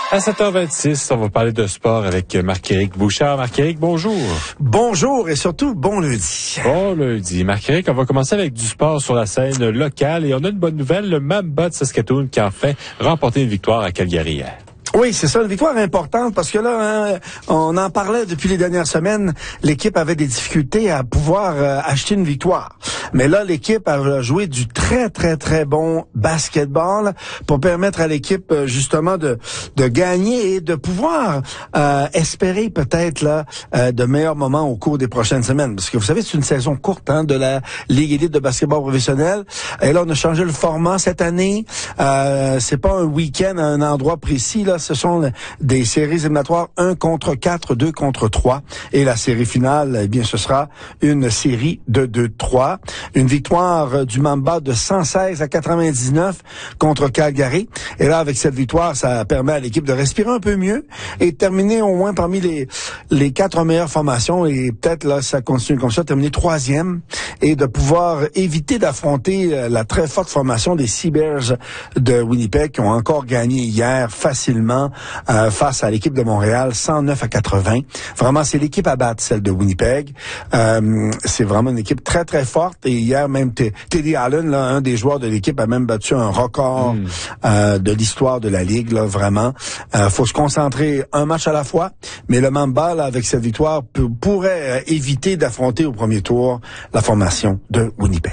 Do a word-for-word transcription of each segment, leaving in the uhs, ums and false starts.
À sept heures vingt-six, on va parler de sport avec Marc-Éric Bouchard. Marc-Éric, bonjour. Bonjour et surtout, bon lundi. Bon lundi. Marc-Éric, on va commencer avec du sport sur la scène locale et on a une bonne nouvelle, le Mamba de Saskatoon qui a enfin remporté une victoire à Calgary hier. Oui, c'est ça, une victoire importante parce que là, hein, on en parlait depuis les dernières semaines, l'équipe avait des difficultés à pouvoir euh, acheter une victoire. Mais là, l'équipe a joué du très, très, très bon basketball pour permettre à l'équipe euh, justement de de gagner et de pouvoir euh, espérer peut-être là euh, de meilleurs moments au cours des prochaines semaines. Parce que vous savez, c'est une saison courte hein, de la Ligue élite de basketball professionnel. Et là, on a changé le format cette année. Euh, c'est pas un week-end à un endroit précis, là. Ce sont des séries éliminatoires un contre quatre, deux contre trois. Et la série finale, eh bien, ce sera une série de deux trois. Une victoire du Mamba de cent seize à quatre-vingt-dix-neuf contre Calgary. Et là, avec cette victoire, ça permet à l'équipe de respirer un peu mieux et de terminer au moins parmi les les quatre meilleures formations. Et peut-être, là, ça continue comme ça, terminer troisième et de pouvoir éviter d'affronter la très forte formation des Sea Bears de Winnipeg qui ont encore gagné hier facilement Euh, face à l'équipe de Montréal, cent neuf à quatre-vingts. Vraiment, c'est l'équipe à battre, celle de Winnipeg. Euh, c'est vraiment une équipe très, très forte. Et hier, même T- Teddy Allen, là, un des joueurs de l'équipe, a même battu un record mm. euh, de l'histoire de la Ligue, là, vraiment. Euh, faut se concentrer un match à la fois. Mais le Mamba, là, avec cette victoire, p- pourrait euh, éviter d'affronter au premier tour la formation de Winnipeg.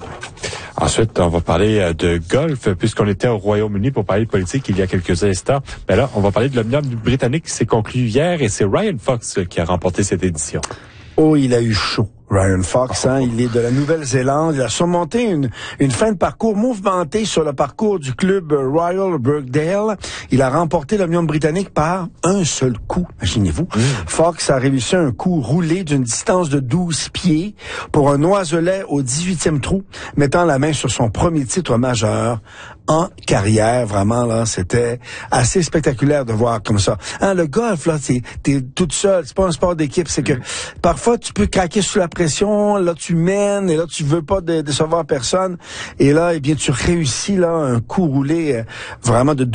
Ensuite, on va parler de golf, puisqu'on était au Royaume-Uni pour parler de politique il y a quelques instants. Ben là, on va parler de l'Omnium britannique qui s'est conclu hier et c'est Ryan Fox qui a remporté cette édition. Oh, il a eu chaud. Ryan Fox, hein, il est de la Nouvelle-Zélande. Il a surmonté une, une fin de parcours mouvementée sur le parcours du club Royal Birkdale. Il a remporté l'Omnium britannique par un seul coup, imaginez-vous. Mm. Fox a réussi un coup roulé d'une distance de douze pieds pour un oiselet au dix-huitième trou, mettant la main sur son premier titre majeur en carrière. Vraiment, là, c'était assez spectaculaire de voir comme ça. Hein, le golf, là, t'es, t'es toute seule. C'est pas un sport d'équipe. C'est que mm. parfois, tu peux craquer sous la pression, là tu mènes et là tu veux pas dé- décevoir personne et là eh bien tu réussis là un coup roulé euh, vraiment de